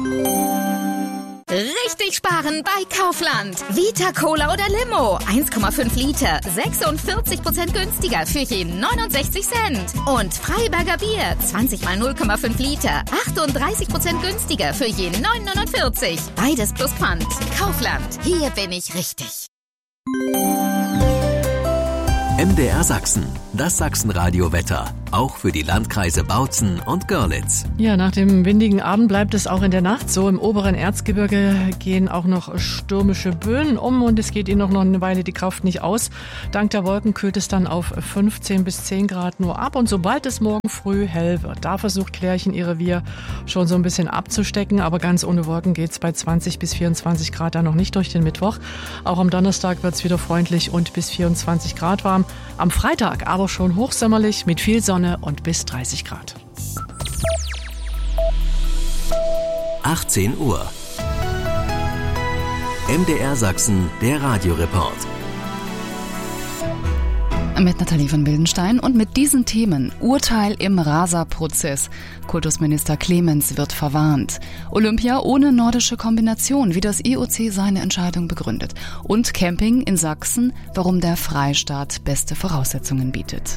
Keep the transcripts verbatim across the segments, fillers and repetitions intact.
Richtig sparen bei Kaufland. Vita Cola oder Limo. eins Komma fünf Liter. sechsundvierzig Prozent günstiger für je neunundsechzig Cent. Und Freiberger Bier. zwanzig mal null Komma fünf Liter. achtunddreißig Prozent günstiger für je neun neunundvierzig. Beides plus Pfand. Kaufland. Hier bin ich richtig. M D R Sachsen, das Sachsenradio-Wetter, auch für die Landkreise Bautzen und Görlitz. Ja, nach dem windigen Abend bleibt es auch in der Nacht so. Im oberen Erzgebirge gehen auch noch stürmische Böen um und es geht ihnen noch eine Weile die Kraft nicht aus. Dank der Wolken kühlt es dann auf fünfzehn bis zehn Grad nur ab und sobald es morgen früh hell wird, da versucht Klärchen ihr Revier schon so ein bisschen abzustecken, aber ganz ohne Wolken geht es bei zwanzig bis vierundzwanzig Grad dann noch nicht durch den Mittwoch. Auch am Donnerstag wird es wieder freundlich und bis vierundzwanzig Grad warm. Am Freitag aber schon hochsommerlich mit viel Sonne und bis dreißig Grad. achtzehn Uhr. M D R Sachsen, der Radioreport. Mit Nathalie von Wildenstein und mit diesen Themen. Urteil im Rasa-Prozess. Kultusminister Clemens wird verwarnt. Olympia ohne nordische Kombination, wie das I O C seine Entscheidung begründet. Und Camping in Sachsen, warum der Freistaat beste Voraussetzungen bietet.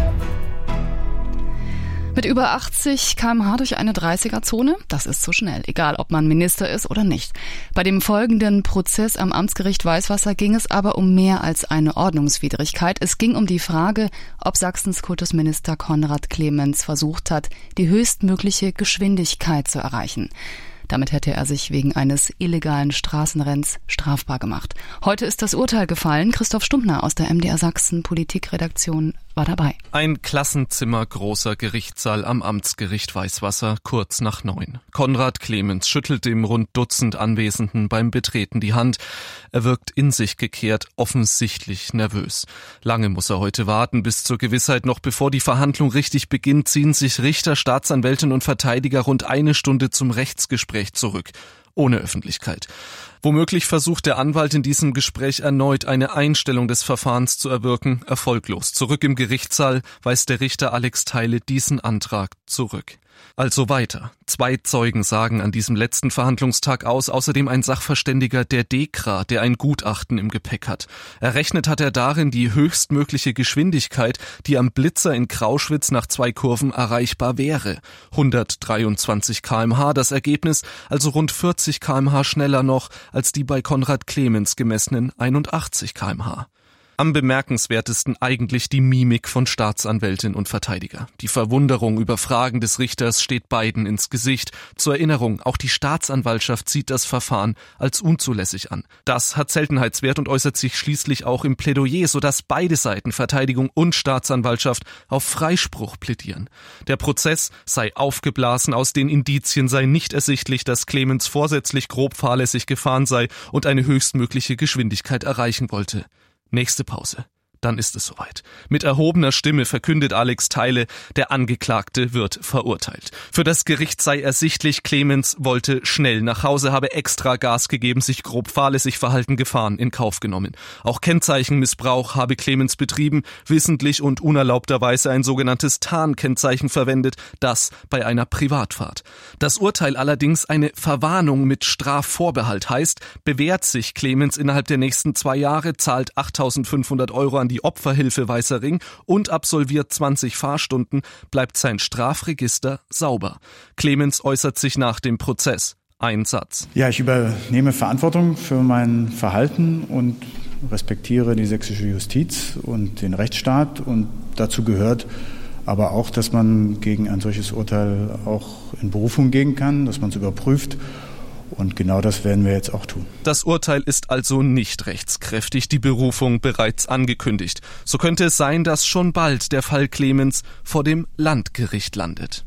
Mit über achtzig Kilometer pro Stunde durch eine dreißiger-Zone? Das ist zu schnell, egal ob man Minister ist oder nicht. Bei dem folgenden Prozess am Amtsgericht Weißwasser ging es aber um mehr als eine Ordnungswidrigkeit. Es ging um die Frage, ob Sachsens Kultusminister Konrad Clemens versucht hat, die höchstmögliche Geschwindigkeit zu erreichen. Damit hätte er sich wegen eines illegalen Straßenrenns strafbar gemacht. Heute ist das Urteil gefallen. Christoph Stumpner aus der M D R Sachsen Politikredaktion war dabei. Ein Klassenzimmer großer Gerichtssaal am Amtsgericht Weißwasser, kurz nach neun. Konrad Clemens schüttelt dem rund Dutzend Anwesenden beim Betreten die Hand. Er wirkt in sich gekehrt, offensichtlich nervös. Lange muss er heute warten, bis zur Gewissheit, noch bevor die Verhandlung richtig beginnt, ziehen sich Richter, Staatsanwältin und Verteidiger rund eine Stunde zum Rechtsgespräch zurück. Ohne Öffentlichkeit. Womöglich versucht der Anwalt in diesem Gespräch erneut eine Einstellung des Verfahrens zu erwirken, erfolglos. Zurück im Gerichtssaal weist der Richter Alex Theile diesen Antrag zurück. Also weiter. Zwei Zeugen sagen an diesem letzten Verhandlungstag aus, außerdem ein Sachverständiger der DEKRA, der ein Gutachten im Gepäck hat. Errechnet hat er darin die höchstmögliche Geschwindigkeit, die am Blitzer in Krauschwitz nach zwei Kurven erreichbar wäre. hundertdreiundzwanzig Kilometer pro Stunde, das Ergebnis also rund vierzig Kilometer pro Stunde schneller noch als die bei Konrad Clemens gemessenen einundachtzig Kilometer pro Stunde. Am bemerkenswertesten eigentlich die Mimik von Staatsanwältin und Verteidiger. Die Verwunderung über Fragen des Richters steht beiden ins Gesicht. Zur Erinnerung, auch die Staatsanwaltschaft sieht das Verfahren als unzulässig an. Das hat Seltenheitswert und äußert sich schließlich auch im Plädoyer, sodass beide Seiten, Verteidigung und Staatsanwaltschaft, auf Freispruch plädieren. Der Prozess sei aufgeblasen, aus den Indizien sei nicht ersichtlich, dass Clemens vorsätzlich grob fahrlässig gefahren sei und eine höchstmögliche Geschwindigkeit erreichen wollte. Nächste Pause. Dann ist es soweit. Mit erhobener Stimme verkündet Alex Theile, der Angeklagte wird verurteilt. Für das Gericht sei ersichtlich, Clemens wollte schnell nach Hause, habe extra Gas gegeben, sich grob fahrlässig verhalten, Gefahren in Kauf genommen. Auch Kennzeichenmissbrauch habe Clemens betrieben, wissentlich und unerlaubterweise ein sogenanntes Tarnkennzeichen verwendet, das bei einer Privatfahrt. Das Urteil allerdings eine Verwarnung mit Strafvorbehalt heißt, bewährt sich Clemens innerhalb der nächsten zwei Jahre, zahlt achttausendfünfhundert Euro an die Opferhilfe Weißer Ring und absolviert zwanzig Fahrstunden, bleibt sein Strafregister sauber. Clemens äußert sich nach dem Prozess. Ein Satz. Ja, ich übernehme Verantwortung für mein Verhalten und respektiere die sächsische Justiz und den Rechtsstaat. Und dazu gehört aber auch, dass man gegen ein solches Urteil auch in Berufung gehen kann, dass man es überprüft. Und genau das werden wir jetzt auch tun. Das Urteil ist also nicht rechtskräftig, die Berufung bereits angekündigt. So könnte es sein, dass schon bald der Fall Clemens vor dem Landgericht landet.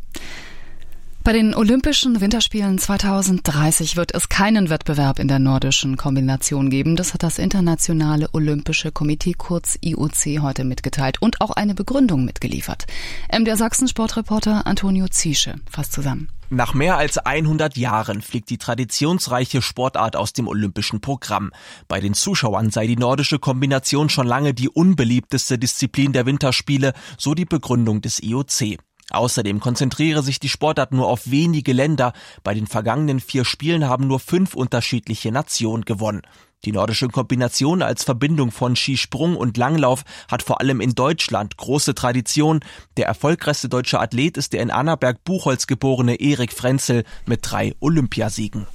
Bei den Olympischen Winterspielen zweitausenddreißig wird es keinen Wettbewerb in der nordischen Kombination geben. Das hat das Internationale Olympische Komitee, kurz I O C, heute mitgeteilt und auch eine Begründung mitgeliefert. M D R Sachsen-Sportreporter Antonio Ziesche fasst zusammen. Nach mehr als hundert Jahren fliegt die traditionsreiche Sportart aus dem olympischen Programm. Bei den Zuschauern sei die nordische Kombination schon lange die unbeliebteste Disziplin der Winterspiele, so die Begründung des I O C. Außerdem konzentriere sich die Sportart nur auf wenige Länder. Bei den vergangenen vier Spielen haben nur fünf unterschiedliche Nationen gewonnen. Die nordische Kombination als Verbindung von Skisprung und Langlauf hat vor allem in Deutschland große Tradition. Der erfolgreichste deutsche Athlet ist der in Annaberg-Buchholz geborene Erik Frenzel mit drei Olympiasiegen.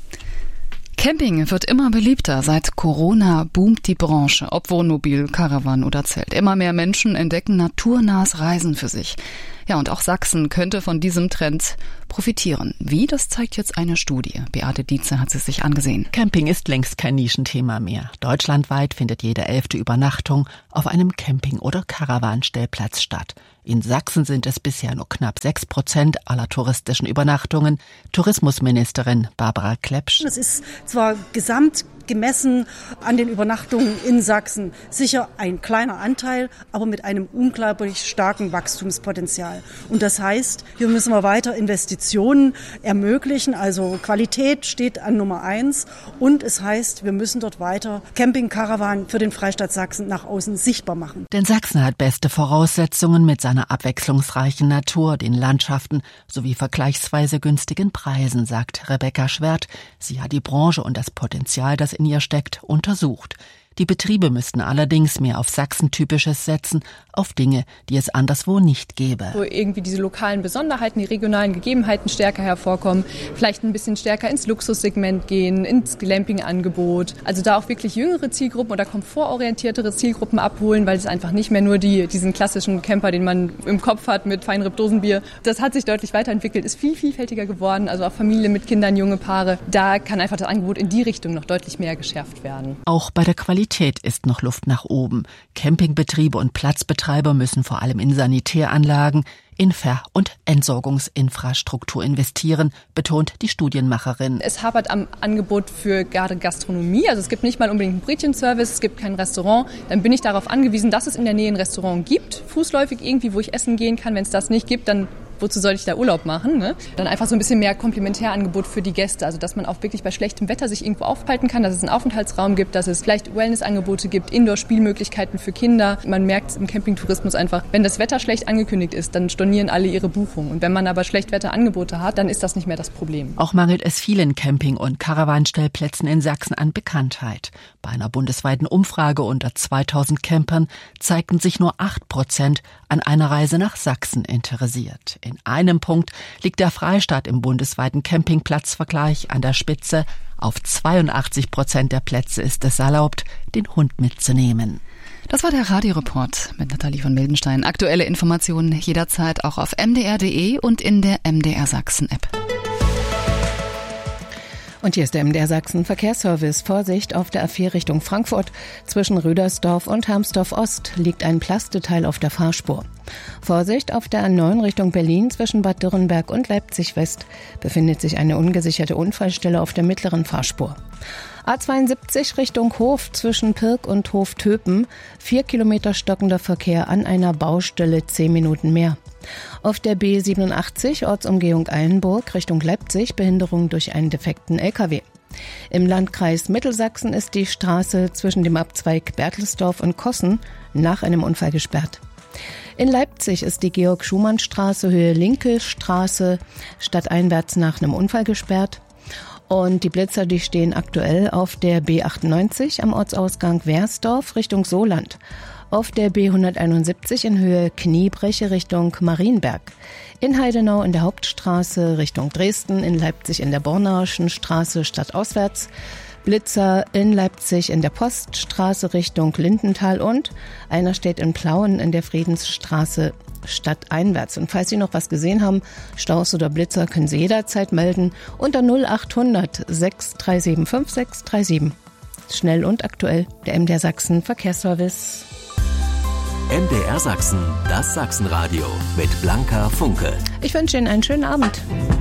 Camping wird immer beliebter. Seit Corona boomt die Branche, ob Wohnmobil, Caravan oder Zelt. Immer mehr Menschen entdecken naturnahes Reisen für sich. Ja, und auch Sachsen könnte von diesem Trend profitieren. Wie, das zeigt jetzt eine Studie. Beate Dietze hat es sich angesehen. Camping ist längst kein Nischenthema mehr. Deutschlandweit findet jede elfte Übernachtung auf einem Camping- oder Caravanstellplatz statt. In Sachsen sind es bisher nur knapp sechs Prozent aller touristischen Übernachtungen. Tourismusministerin Barbara Klepsch. Es ist zwar gesamt gemessen an den Übernachtungen in Sachsen sicher ein kleiner Anteil, aber mit einem unglaublich starken Wachstumspotenzial. Und das heißt, hier müssen wir weiter Investitionen ermöglichen. Also Qualität steht an Nummer eins. Und es heißt, wir müssen dort weiter Camping-Caravan für den Freistaat Sachsen nach außen sichtbar machen. Denn Sachsen hat beste Voraussetzungen mit seiner abwechslungsreichen Natur, den Landschaften sowie vergleichsweise günstigen Preisen, sagt Rebecca Schwert. Sie hat die Branche und das Potenzial, das in ihr steckt, untersucht. Die Betriebe müssten allerdings mehr auf Sachsen-Typisches setzen, auf Dinge, die es anderswo nicht gäbe. Wo irgendwie diese lokalen Besonderheiten, die regionalen Gegebenheiten stärker hervorkommen, vielleicht ein bisschen stärker ins Luxussegment gehen, ins Glamping-Angebot. Also da auch wirklich jüngere Zielgruppen oder komfortorientiertere Zielgruppen abholen, weil es einfach nicht mehr nur die, diesen klassischen Camper, den man im Kopf hat mit Feinripp-Dosenbier. Das hat sich deutlich weiterentwickelt, ist viel vielfältiger geworden, also auch Familien mit Kindern, junge Paare. Da kann einfach das Angebot in die Richtung noch deutlich mehr geschärft werden. Auch bei der Qualität ist noch Luft nach oben. Campingbetriebe und Platzbetreiber müssen vor allem in Sanitäranlagen, in Ver- und Entsorgungsinfrastruktur investieren, betont die Studienmacherin. Es hapert am Angebot für gerade Gastronomie. Also es gibt nicht mal unbedingt einen Brötchenservice, es gibt kein Restaurant. Dann bin ich darauf angewiesen, dass es in der Nähe ein Restaurant gibt, fußläufig irgendwie, wo ich essen gehen kann. Wenn es das nicht gibt, dann wozu soll ich da Urlaub machen? Ne? Dann einfach so ein bisschen mehr Komplementärangebot für die Gäste. Also dass man auch wirklich bei schlechtem Wetter sich irgendwo aufhalten kann, dass es einen Aufenthaltsraum gibt, dass es vielleicht Wellnessangebote gibt, Indoor-Spielmöglichkeiten für Kinder. Man merkt im Campingtourismus einfach, wenn das Wetter schlecht angekündigt ist, dann stornieren alle ihre Buchungen. Und wenn man aber Schlechtwetterangebote hat, dann ist das nicht mehr das Problem. Auch mangelt es vielen Camping- und Caravanstellplätzen in Sachsen an Bekanntheit. Bei einer bundesweiten Umfrage unter zweitausend Campern zeigten sich nur acht Prozent an einer Reise nach Sachsen interessiert. In einem Punkt liegt der Freistaat im bundesweiten Campingplatzvergleich an der Spitze. Auf zweiundachtzig Prozent der Plätze ist es erlaubt, den Hund mitzunehmen. Das war der Radioreport mit Nathalie von Mildenstein. Aktuelle Informationen jederzeit auch auf m d r punkt d e und in der M D R Sachsen App. Und hier ist der M D R Sachsen Verkehrsservice. Vorsicht auf der A vier Richtung Frankfurt. Zwischen Rüdersdorf und Hermsdorf Ost liegt ein Plasteteil auf der Fahrspur. Vorsicht auf der A neun Richtung Berlin. Zwischen Bad Dürrenberg und Leipzig West befindet sich eine ungesicherte Unfallstelle auf der mittleren Fahrspur. A zweiundsiebzig Richtung Hof zwischen Pirk und Hof-Töpen. Vier Kilometer stockender Verkehr an einer Baustelle, zehn Minuten mehr. Auf der B siebenundachtzig Ortsumgehung Eilenburg Richtung Leipzig Behinderung durch einen defekten L K W. Im Landkreis Mittelsachsen ist die Straße zwischen dem Abzweig Bertelsdorf und Kossen nach einem Unfall gesperrt. In Leipzig ist die Georg-Schumann-Straße Höhe Linke Straße stadteinwärts nach einem Unfall gesperrt. Und die Blitzer, die stehen aktuell auf der B achtundneunzig am Ortsausgang Wersdorf Richtung Soland. Auf der B hunderteinundsiebzig in Höhe Kniebreche Richtung Marienberg. In Heidenau in der Hauptstraße Richtung Dresden, in Leipzig in der Bornauischen Straße stadtauswärts. Blitzer in Leipzig in der Poststraße Richtung Lindenthal und einer steht in Plauen in der Friedensstraße stadteinwärts. Und falls Sie noch was gesehen haben, Staus oder Blitzer, können Sie jederzeit melden unter null achthundert sechs drei sieben fünf sechs drei sieben. Schnell und aktuell, der M D R Sachsen Verkehrsservice. M D R Sachsen, das Sachsenradio mit Blanka Funke. Ich wünsche Ihnen einen schönen Abend.